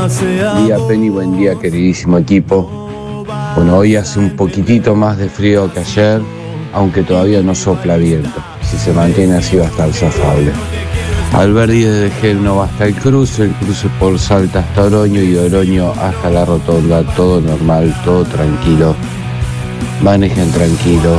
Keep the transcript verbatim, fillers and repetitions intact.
Buen día, Penny, buen día, queridísimo equipo. Bueno, hoy hace un poquitito más de frío que ayer, aunque todavía no sopla viento. Si se mantiene así va a estar zafable. Alberdi desde Génova hasta el cruce, el cruce por Salta hasta Oroño y de Oroño hasta la Rotonda, todo normal, todo tranquilo. Manejen tranquilo.